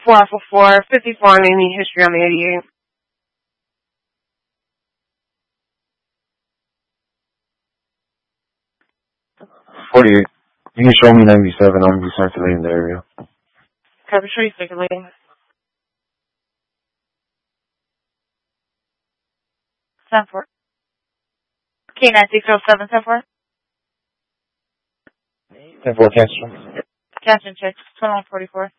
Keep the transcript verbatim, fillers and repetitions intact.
four Alpha four, fifty-four, and any history on the eighty-eight. forty-eight. You can show me ninety-seven. I'm recirculating the area. Copy, show you circulating. Seven four. K nine six zero seven seven four. ten four, cancel. Captain check, twenty-one forty-four.